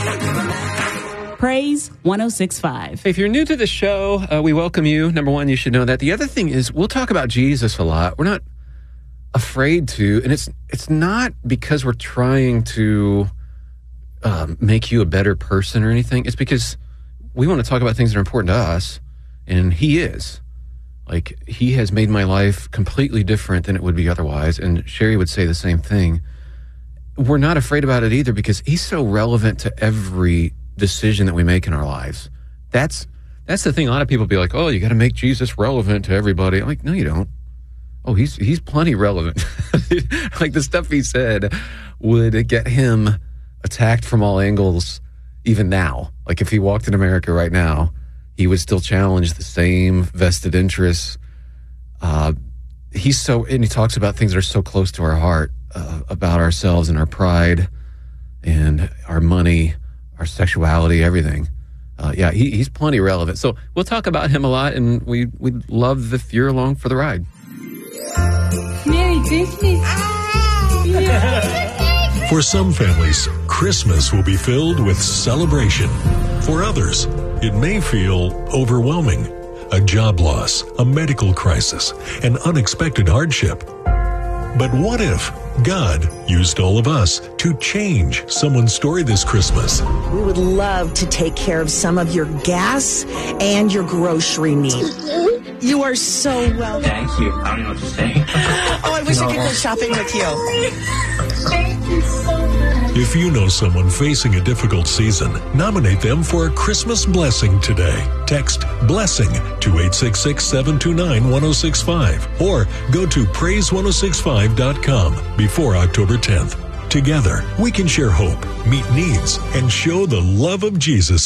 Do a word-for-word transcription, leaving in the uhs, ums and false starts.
Praise one oh six point five. If you're new to the show, uh, we welcome you. Number one, you should know that. The other thing is we'll talk about Jesus a lot. We're not afraid to, and it's it's not because we're trying to um, make you a better person or anything. It's because we want to talk about things that are important to us, and he is. Like, he has made my life completely different than it would be otherwise, and Sherry would say the same thing. We're not afraid about it either because he's so relevant to every decision that we make in our lives. That's that's the thing. A lot of people be like, oh, you got to make Jesus relevant to everybody. I'm like, no, you don't. Oh, he's he's plenty relevant. Like, the stuff he said would get him attacked from all angles even now. Like, if he walked in America right now, he would still challenge the same vested interests. Uh, he's so, and he talks about things that are so close to our heart, uh, about ourselves and our pride and our money, our sexuality, everything. Uh, yeah, he, he's plenty relevant. So we'll talk about him a lot, and we, we'd love if you're along for the ride. Merry Christmas. For some families, Christmas will be filled with celebration. For others, it may feel overwhelming. A job loss, a medical crisis, an unexpected hardship. But what if God used all of us to change someone's story this Christmas? We would love to take care of some of your gas and your grocery needs. You are so welcome. Thank you. I don't know what to say. Oh, I wish no. I could go shopping with you. Thank you so much. If you know someone facing a difficult season, nominate them for a Christmas blessing today. Text BLESSING to eight six six, seven two nine, one oh six five or go to praise one oh six five dot com before October tenth. Together, we can share hope, meet needs, and show the love of Jesus